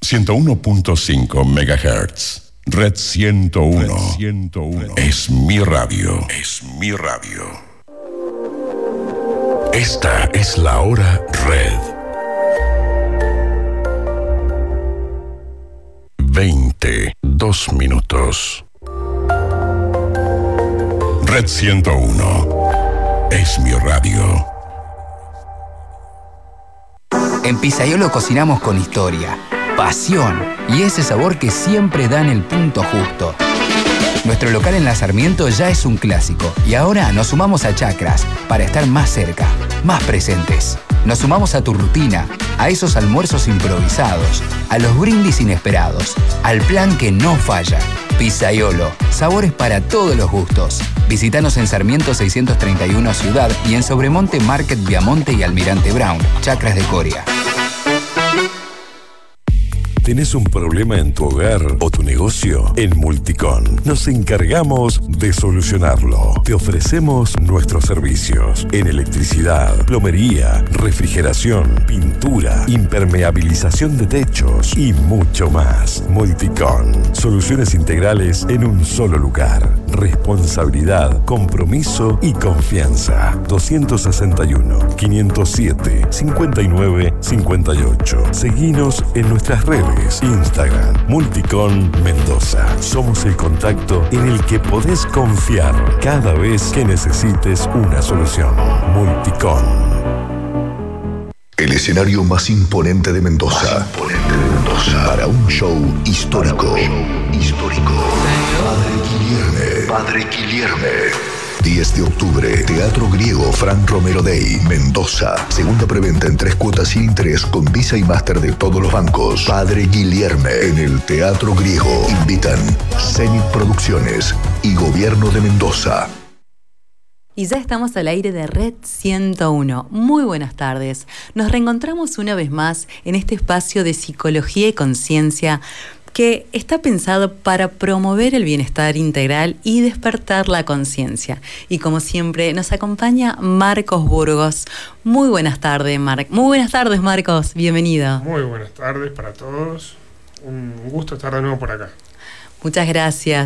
101.5 MHz. Red 101. Es mi radio. Es mi radio. Esta es la hora Red. 22 minutos. Red 101. Es mi radio. En Pizzaiolo cocinamos con historia, pasión y ese sabor que siempre da en el punto justo. Nuestro local en La Sarmiento ya es un clásico y ahora nos sumamos a Chacras para estar más cerca, más presentes. Nos sumamos a tu rutina, a esos almuerzos improvisados, a los brindis inesperados, al plan que no falla. Pizzaiolo, sabores para todos los gustos. Visítanos en Sarmiento 631 Ciudad y en Sobremonte Market Viamonte y Almirante Brown, Chacras de Coria. ¿Tenés un problema en tu hogar o tu negocio? En Multicon nos encargamos de solucionarlo. Te ofrecemos nuestros servicios en electricidad, plomería, refrigeración, pintura, impermeabilización de techos y mucho más. Multicon, soluciones integrales en un solo lugar. Responsabilidad, compromiso y confianza. 261 507 59 58. Seguinos en nuestras redes. Instagram, Multicon Mendoza. Somos el contacto en el que podés confiar cada vez que necesites una solución. Multicon. El escenario más imponente de Mendoza. Para un show histórico. Padre Guilherme. 10 de octubre, Teatro Griego Fran Romero Day, Mendoza. Segunda preventa en 3 cuotas sin interés con Visa y Máster de todos los bancos. Padre Guilherme en el Teatro Griego. Invitan Zenit Producciones y Gobierno de Mendoza. Y ya estamos al aire de Red 101. Muy buenas tardes. Nos reencontramos una vez más en este espacio de psicología y conciencia que está pensado para promover el bienestar integral y despertar la conciencia. Y como siempre, nos acompaña Marcos Burgos. Muy buenas tardes, Muy buenas tardes, Marcos. Bienvenido. Muy buenas tardes para todos. Un gusto estar de nuevo por acá. Muchas gracias.